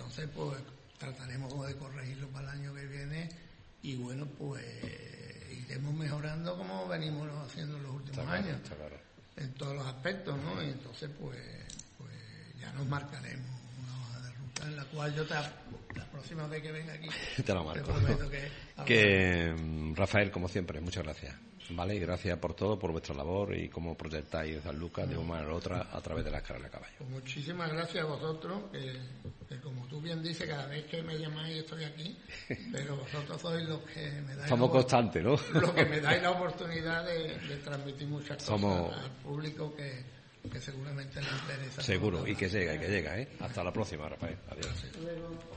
entonces pues trataremos de corregirlo para el año que viene y bueno, pues iremos mejorando como venimos haciendo en los últimos años, está claro. En todos los aspectos, ¿no? Y entonces pues ya nos marcaremos una hoja de ruta en la cual yo la próxima vez que venga aquí te la marco. prometo que Rafael, como siempre, muchas gracias, ¿vale? Y gracias por todo, por vuestra labor y cómo proyectáis San Lucas de una manera u otra a través de la carrera de caballo. Pues muchísimas gracias a vosotros, que como tú bien dices, cada vez que me llamáis estoy aquí, pero vosotros sois los que me dais Somos constantes, ¿no? Los que me dais la oportunidad de transmitir muchas cosas al público que seguramente le interesa. Seguro, y que llega, ¿eh? Hasta la próxima, Rafael. Adiós. Gracias.